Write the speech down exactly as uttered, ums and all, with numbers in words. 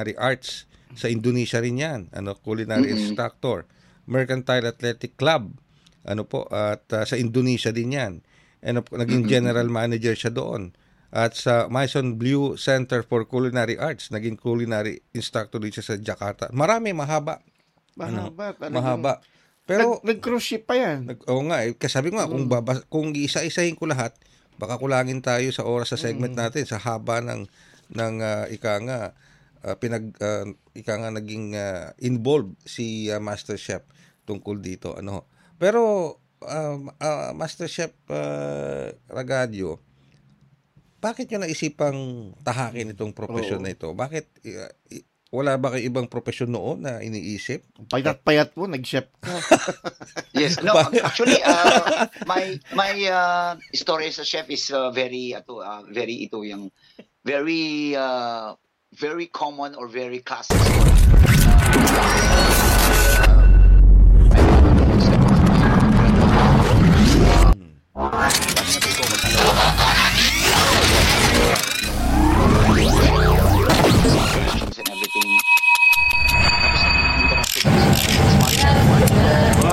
Culinary Arts. Sa Indonesia rin yan. Ano, culinary mm-hmm. instructor. Mercantile Athletic Club. Ano po, at uh, sa Indonesia din yan. Ano, naging general manager siya doon. At sa Maison Blue Center for Culinary Arts, naging culinary instructor din siya sa Jakarta. Marami, mahaba. Mahaba. Ano, mahaba. Pero Nag, nag-cruise ship pa yan. Nag, oo nga, eh, kasabi ko nga, mm. kung, babas, kung isa-isahin ko lahat, baka kulangin tayo sa oras sa segment mm. natin, sa haba ng, ng uh, ika nga, uh, pinag, uh, ika nga naging uh, involved si uh, Master Chef tungkol dito. Ano. Pero, uh, uh, Master Chef uh, Ragadio, bakit nyo naisipang tahakin itong profesyon na ito? Bakit, uh, wala ba kayo ibang profesyon noon na iniisip? Payat-payat mo, nag-chef ka. Yes, no, actually, uh, my my uh, story as a chef is uh, very, uh, uh, very ito yung, very, uh, very common or very classic story. Uh, uh,